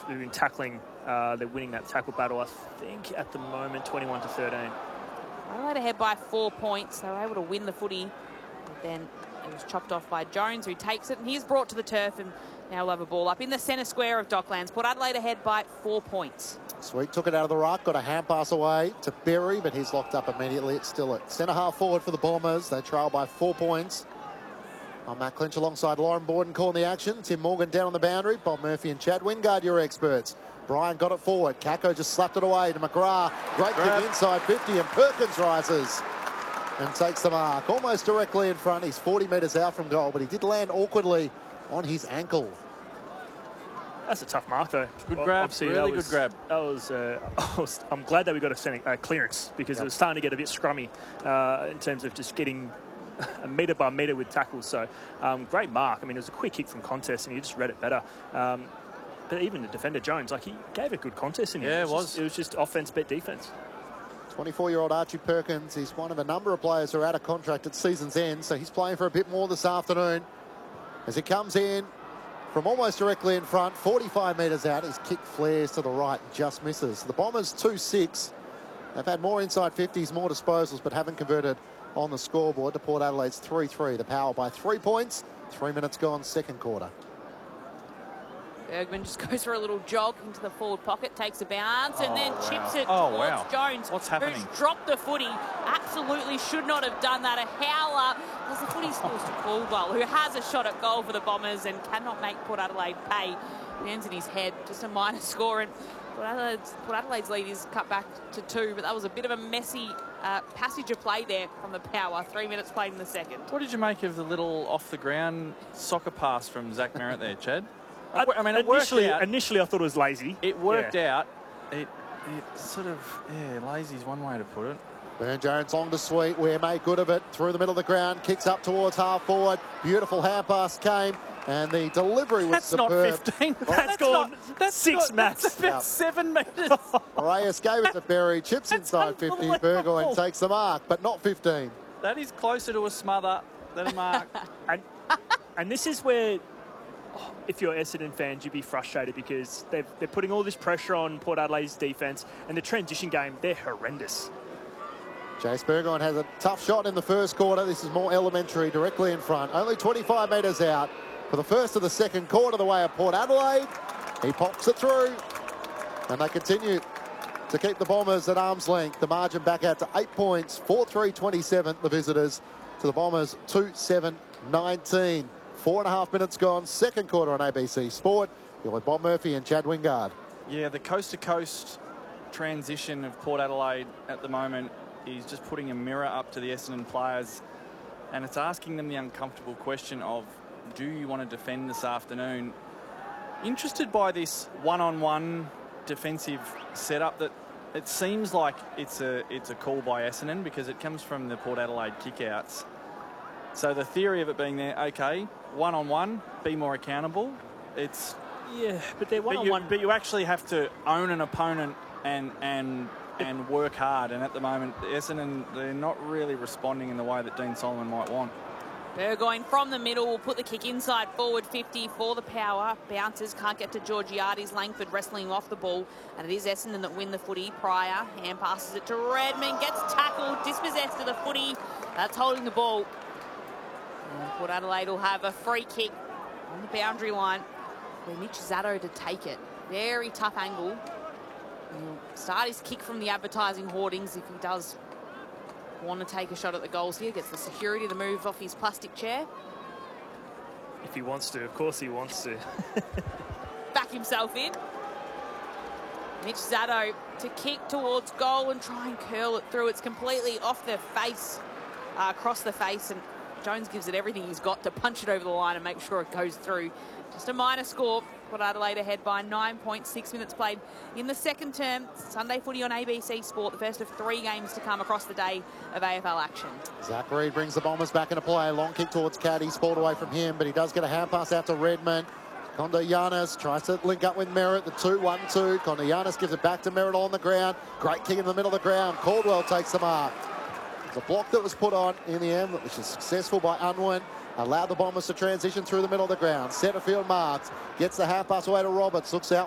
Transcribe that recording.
who've been tackling. They're winning that tackle battle, I think, at the moment, 21-13. Adelaide ahead by 4 points. They were able to win the footy. But then it was chopped off by Jones, who takes it, and he's brought to the turf, and now we'll have a ball up in the centre square of Docklands. Port Adelaide ahead by 4 points. Sweet took it out of the ruck, got a hand pass away to Berry, but he's locked up immediately. It's still at centre half forward for the Bombers. They trail by 4 points. I'm Matt Clinch alongside Lauren Borden calling the action. Tim Morgan down on the boundary. Bob Murphy and Chad Wingard, your experts. Brian got it forward. Kako just slapped it away to McGrath. Great kick inside 50, and Perkins rises and takes the mark. Almost directly in front. He's 40 metres out from goal, but he did land awkwardly on his ankle. That's a tough mark, though. Good grab, obviously, really good grab. That was, I'm glad that we got a clearance, because it was starting to get a bit scrummy in terms of just getting a metre by metre with tackles. So great mark. I mean, it was a quick kick from contest, and he just read it better. But even the defender, Jones, like, he gave a good contest in here. Yeah, it was. It was just offense, bet defense. 24-year-old Archie Perkins, he's one of a number of players who are out of contract at season's end, so he's playing for a bit more this afternoon. As he comes in from almost directly in front, 45 metres out, his kick flares to the right, just misses. The Bombers 2-6. They've had more inside 50s, more disposals, but haven't converted on the scoreboard. To Port Adelaide's 3-3. The Power by 3 points. 3 minutes gone, second quarter. Bergman just goes for a little jog into the forward pocket, takes a bounce, and then chips it wow. towards Jones. What's happening? Who's dropped the footy. Absolutely should not have done that. A howler as the footy scores to Caldwell, who has a shot at goal for the Bombers and cannot make Port Adelaide pay. Lands in his head, just a minor score, and Port Adelaide's lead is cut back to 2, but that was a bit of a messy passage of play there from the Power. 3 minutes played in the second. What did you make of the little off-the-ground soccer pass from Zach Merritt there, Chad? I mean, it initially, worked out. Initially, I thought it was lazy. It worked out. It sort of, lazy's one way to put it. Burn Jones long to Sweet. Weir made good of it. Through the middle of the ground. Kicks up towards half forward. Beautiful hand pass came. And the delivery was superb. That's not 15. That's gone 6 max. That's about 7 metres. Reyes gave it to Berry. Chips inside 50. Burgoyne takes the mark, but not 15. That is closer to a smother than a mark. And this is where, if you're Essendon fans, you'd be frustrated, because they're putting all this pressure on Port Adelaide's defence, and the transition game, they're horrendous. Chase Burgoyne has a tough shot in the first quarter. This is more elementary, directly in front. Only 25 metres out for the first of the second quarter, the way of Port Adelaide. He pops it through, and they continue to keep the Bombers at arm's length. The margin back out to 8 points, 4-3-27, the visitors, to the Bombers 2-7-19. 4.5 minutes gone, second quarter on ABC Sport. You're with Bob Murphy and Chad Wingard. Yeah, the coast-to-coast transition of Port Adelaide at the moment is just putting a mirror up to the Essendon players, and it's asking them the uncomfortable question of, do you want to defend this afternoon? Interested by this one-on-one defensive setup that it seems like it's a call by Essendon, because it comes from the Port Adelaide kickouts. So the theory of it being there, okay, one-on-one, be more accountable. It's but they're one-on-one. But you actually have to own an opponent and work hard. And at the moment, Essendon, they're not really responding in the way that Dean Solomon might want. Burgoyne from the middle will put the kick inside forward 50 for the Power. Bounces, can't get to Georgiades. Langford wrestling off the ball, and it is Essendon that win the footy. Pryor hand passes it to Redmond, gets tackled, dispossessed of the footy. That's holding the ball. And Port Adelaide will have a free kick on the boundary line where Mitch Zato to take it. Very tough angle. He'll start his kick from the advertising hoardings if he does want to take a shot at the goals here. Gets the security to move off his plastic chair. If he wants to, of course he wants to. Back himself in. Mitch Zato to kick towards goal and try and curl it through. It's completely off the face, across the face, and Jones gives it everything he's got to punch it over the line and make sure it goes through. Just a minor score. Port Adelaide ahead by 9 points, 6 minutes played in the second term. Sunday footy on ABC Sport, the first of 3 games to come across the day of AFL action. Zach Reid brings the Bombers back into play. Long kick towards Caddy, sport away from him, but he does get a hand pass out to Redmond. Kondo Giannis tries to link up with Merritt, the 2-1-2. Kondo Giannis gives it back to Merritt on the ground. Great kick in the middle of the ground. Caldwell takes the mark. There's a block that was put on in the end, which is successful by Unwin. Allowed the Bombers to transition through the middle of the ground. Centre field marks. Gets the half pass away to Roberts. Looks out